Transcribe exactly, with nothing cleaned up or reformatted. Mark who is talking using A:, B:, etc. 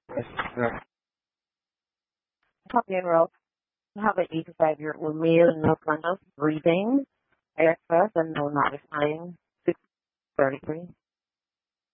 A: Yes, yeah.
B: Copy enrolled. I have an eighty-five-year-old male, no sign of breathing, excess, and no notifying. six thirty-three.